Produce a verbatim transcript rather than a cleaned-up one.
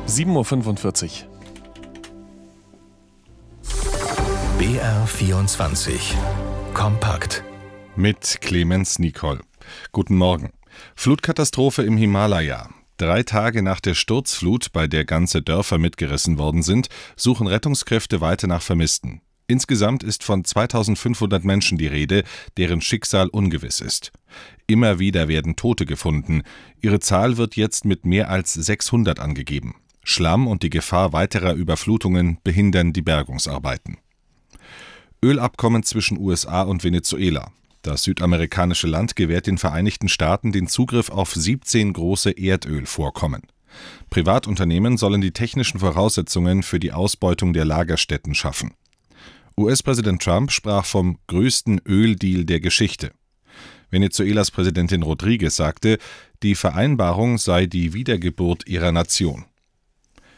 sieben Uhr fünfundvierzig. B R vierundzwanzig Kompakt mit Clemens Nicol. Guten Morgen. Flutkatastrophe im Himalaya. Drei Tage nach der Sturzflut, bei der ganze Dörfer mitgerissen worden sind, suchen Rettungskräfte weiter nach Vermissten. Insgesamt ist von zweitausendfünfhundert Menschen die Rede, deren Schicksal ungewiss ist. Immer wieder werden Tote gefunden. Ihre Zahl wird jetzt mit mehr als sechshundert angegeben. Schlamm und die Gefahr weiterer Überflutungen behindern die Bergungsarbeiten. Ölabkommen zwischen U S A und Venezuela. Das südamerikanische Land gewährt den Vereinigten Staaten den Zugriff auf siebzehn große Erdölvorkommen. Privatunternehmen sollen die technischen Voraussetzungen für die Ausbeutung der Lagerstätten schaffen. U S-Präsident Trump sprach vom größten Öldeal der Geschichte. Venezuelas Präsidentin Rodriguez sagte, die Vereinbarung sei die Wiedergeburt ihrer Nation.